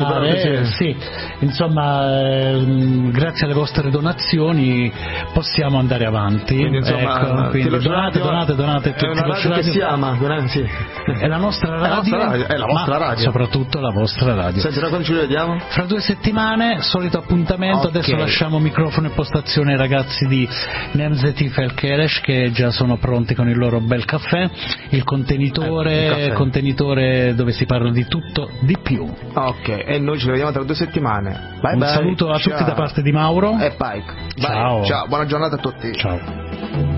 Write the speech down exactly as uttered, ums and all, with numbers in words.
andare, sì, insomma, eh, grazie alle vostre donazioni possiamo andare avanti. Quindi, insomma, ecco, quindi Tilocio donate, donate, donate, è una radio che si ama, sì. È la nostra radio, è la nostra radio, è la vostra ma radio. soprattutto la vostra radio. Senti, quando ci vediamo? Fra due settimane, solito appuntamento. Okay. Adesso lasciamo microfono e postazione ai ragazzi di Nemzeti Felkeres che già sono pronti con il loro bel caffè, il contenitore, eh, il caffè. contenitore dove si parla di tutto, di più. Ok, e noi ci vediamo tra due settimane. Bye Un bye. saluto a Ciao. tutti da parte di Mauro e Pike. Bye. Ciao. Ciao, buona giornata a tutti. Ciao.